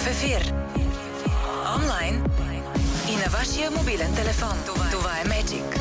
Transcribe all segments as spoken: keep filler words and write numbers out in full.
В ефир. Онлайн и на вашия мобилен телефон. Това, Това е Magic.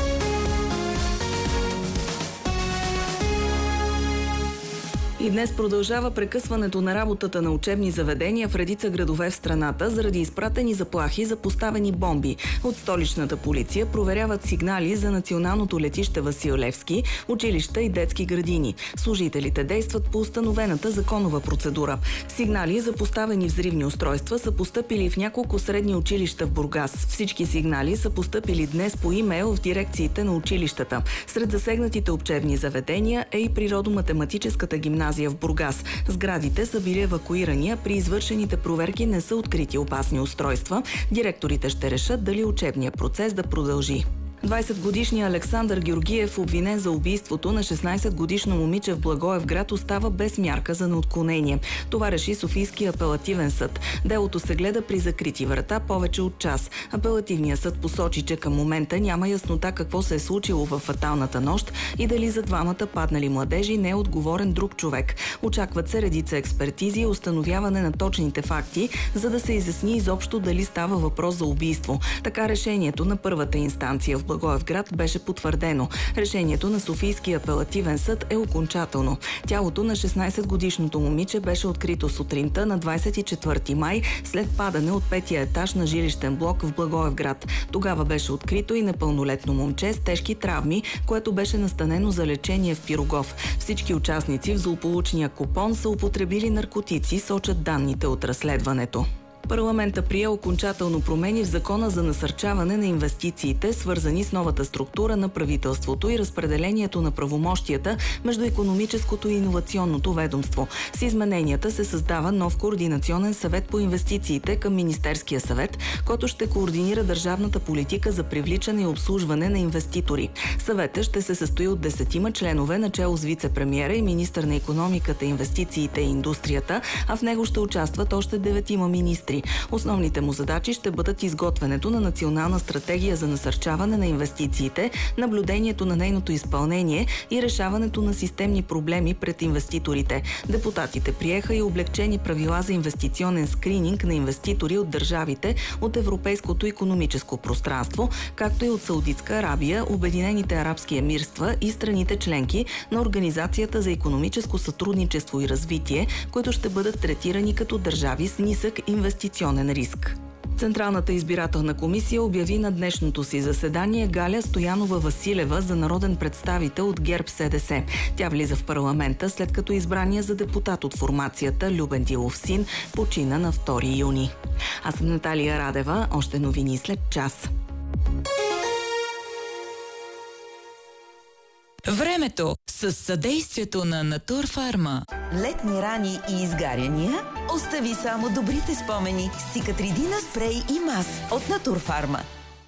И днес продължава прекъсването на работата на учебни заведения в редица градове в страната заради изпратени заплахи за поставени бомби. От столичната полиция проверяват сигнали за националното летище Васил Левски, училища и детски градини. Служителите действат по установената законова процедура. Сигнали за поставени взривни устройства са постъпили в няколко средни училища в Бургас. Всички сигнали са постъпили днес по имейл в дирекциите на училищата. Сред засегнатите учебни заведения е и природо-математическата гимназия в Бургас. Сградите са били евакуирани, а при извършените проверки не са открити опасни устройства. Директорите ще решат дали учебният процес да продължи. двайсетгодишният Александър Георгиев, обвинен за убийството на шестнайсетгодишно момиче в Благоевград, остава без мярка за неотклонение. Това реши Софийския апелативен съд. Делото се гледа при закрити врата повече от час. Апелативният съд посочи, че към момента няма яснота какво се е случило във фаталната нощ и дали за двамата паднали младежи не е отговорен друг човек. Очакват се редица експертизи и установяване на точните факти, за да се изясни изобщо дали става въпрос за убийство. Така решението на първата инстанция в Благоевград беше потвърдено. Решението на Софийския апелативен съд е окончателно. Тялото на шестнайсетгодишното момиче беше открито сутринта на двайсет и четвърти май след падане от петия етаж на жилищен блок в Благоевград. Тогава беше открито и непълнолетно момче с тежки травми, което беше настанено за лечение в Пирогов. Всички участници в злополучния купон са употребили наркотици, сочат данните от разследването. Парламента прие окончателно промени в Закона за насърчаване на инвестициите, свързани с новата структура на правителството и разпределението на правомощията между икономическото и иновационното ведомство. С измененията се създава нов координационен съвет по инвестициите към Министерския съвет, който ще координира държавната политика за привличане и обслужване на инвеститори. Съветът ще се състои от десетима членове, начело с вице-премиера и министър на икономиката, инвестициите и индустрията, а в него ще участват още деветима министри. Основните му задачи ще бъдат изготвянето на национална стратегия за насърчаване на инвестициите, наблюдението на нейното изпълнение и решаването на системни проблеми пред инвеститорите. Депутатите приеха и облекчени правила за инвестиционен скрининг на инвеститори от държавите от Европейското икономическо пространство, както и от Саудитска Арабия, Обединените арабски емирства и страните членки на Организацията за икономическо сътрудничество и развитие, които ще бъдат третирани като държави с нисък инвестиционен риск. Централната избирателна комисия обяви на днешното си заседание Галя Стоянова Василева за народен представител от ГЕРБ-СДС. Тя влиза в парламента, след като избрания за депутат от формацията Любен Дилов син почина на втори юни. Аз съм Наталия Радева. Още новини след час. Времето с съдействието на Натурфарма. Летни рани и изгаряния? Остави само добрите спомени с Цикатридина спрей и мас от Натурфарма.